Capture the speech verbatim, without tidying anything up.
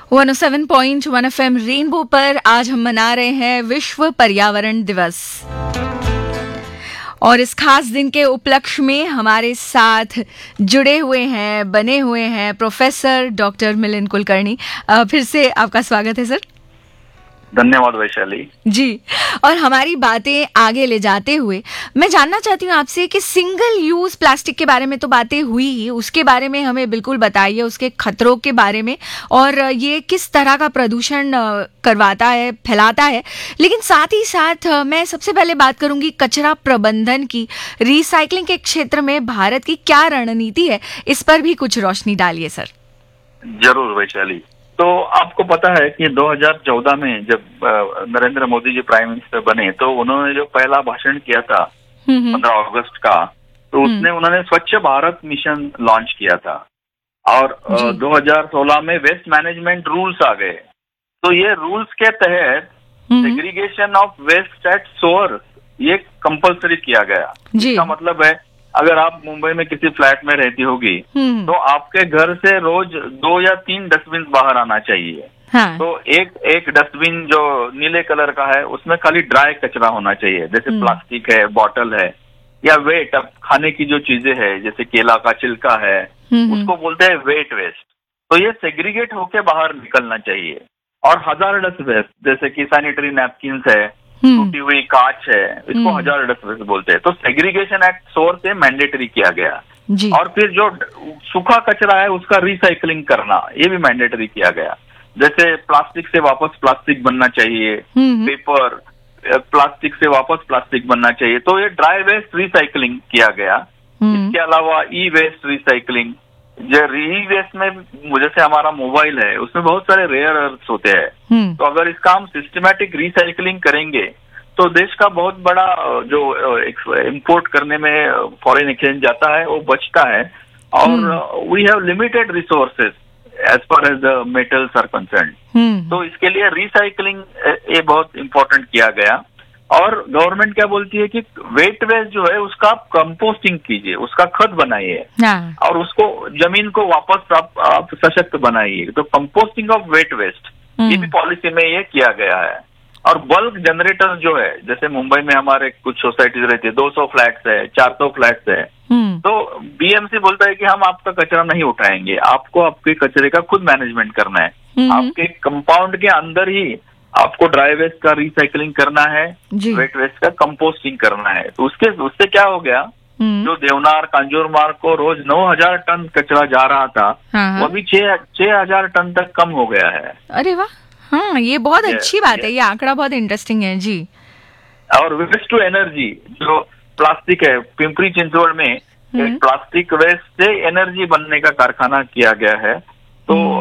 One O seven point one F M rainbow पर आज हम मना रहे हैं विश्व पर्यावरण दिवस। और इस खास दिन के उपलक्ष्य में हमारे साथ जुड़े हुए हैं, बने हुए हैं प्रोफेसर डॉक्टर मिलिंद कुलकर्णी। फिर से आपका स्वागत है सर। धन्यवाद वैशाली जी। और हमारी बातें आगे ले जाते हुए मैं जानना चाहती हूँ आपसे कि सिंगल यूज प्लास्टिक के बारे में तो बातें हुई ही, उसके बारे में हमें बिल्कुल बताइए, उसके खतरों के बारे में और ये किस तरह का प्रदूषण करवाता है, फैलाता है। लेकिन साथ ही साथ मैं सबसे पहले बात करूंगी कचरा प्रबंधन की। रिसाइकलिंग के क्षेत्र में भारत की क्या रणनीति है, इस पर भी कुछ रोशनी डालिए सर। जरूर वैशाली। तो आपको पता है कि दो हज़ार चौदह में जब नरेंद्र मोदी जी प्राइम मिनिस्टर बने तो उन्होंने जो पहला भाषण किया था पंद्रह अगस्त का, तो उसने उन्होंने स्वच्छ भारत मिशन लॉन्च किया था। और दो हज़ार सोलह में वेस्ट मैनेजमेंट रूल्स आ गए। तो ये रूल्स के तहत segregation of waste at source ये कंपलसरी किया गया। इसका मतलब है अगर आप मुंबई में किसी फ्लैट में रहती होगी तो आपके घर से रोज दो या तीन डस्टबिन बाहर आना चाहिए। हाँ। तो एक एक डस्टबिन जो नीले कलर का है उसमें खाली ड्राई कचरा होना चाहिए, जैसे प्लास्टिक है, बॉटल है या वेट, अब खाने की जो चीजें है जैसे केला का छिलका है उसको बोलते हैं वेट वेस्ट। तो ये सेग्रीगेट होके बाहर निकलना चाहिए। और हजारडस वेस्ट जैसे कि सैनिटरी नैपकिन्स है, टूटी हुई कांच है, इसको हजारडस वेस्ट बोलते हैं। तो सेग्रीगेशन एक्ट सोर्स से मैंडेटरी किया गया जी। और फिर जो सूखा कचरा है उसका रिसाइकलिंग करना ये भी मैंडेटरी किया गया। जैसे प्लास्टिक से वापस प्लास्टिक बनना चाहिए, पेपर प्लास्टिक से वापस प्लास्टिक बनना चाहिए। तो ये ड्राई वेस्ट रिसाइकलिंग किया गया। इसके अलावा ई वेस्ट रिसाइकलिंग, जो ई वेस्ट में जैसे हमारा मोबाइल है उसमें बहुत सारे रेयर अर्थ होते हैं। तो अगर इसका हम सिस्टमैटिक रिसाइकलिंग करेंगे तो देश का बहुत बड़ा जो इंपोर्ट करने में फॉरेन एक्सचेंज जाता है वो बचता है। और we have limited resources as far as the metals are concerned. तो इसके लिए रिसाइकलिंग ये बहुत इम्पोर्टेंट किया गया। और गवर्नमेंट क्या बोलती है कि वेट वेस्ट जो है उसका आप कंपोस्टिंग कीजिए, उसका खत बनाइए और उसको जमीन को वापस आप, आप सशक्त बनाइए। तो कंपोस्टिंग ऑफ वेट वेस्ट ये भी पॉलिसी में ये किया गया है। और बल्क जनरेटर जो है, जैसे मुंबई में हमारे कुछ सोसाइटीज रहती है, दो सौ फ्लैट्स है, चार सौ फ्लैट्स है, तो बीएमसी बोलता है कि हम आपका कचरा नहीं उठाएंगे, आपको आपके कचरे का खुद मैनेजमेंट करना है। आपके कंपाउंड के अंदर ही आपको ड्राई वेस्ट का रिसाइकलिंग करना है, वेट वेस्ट का कंपोस्टिंग करना है। तो उसके उससे क्या हो गया, जो देवनार कांजूर मार्ग को रोज नौ हजार टन कचरा जा रहा था हाँ। वो अभी छह छह हजार टन तक कम हो गया है। अरे वाह, हाँ ये बहुत ये, अच्छी बात ये, है, ये आंकड़ा बहुत इंटरेस्टिंग है जी। और वेस्ट टू एनर्जी जो प्लास्टिक है, पिंपरी चिंचवड़ में प्लास्टिक वेस्ट से एनर्जी बनने का कारखाना किया गया है। तो